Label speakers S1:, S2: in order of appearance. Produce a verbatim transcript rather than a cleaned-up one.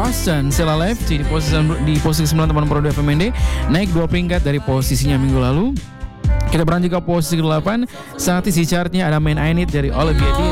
S1: Austin Sela Lefty di posisi di posisi sembilan teman Pro F M N D, naik dua peringkat dari posisinya minggu lalu. Kita beranjak ke posisi kedelapan. Saat isi chartnya ada Main I Need dari Olivia Dean.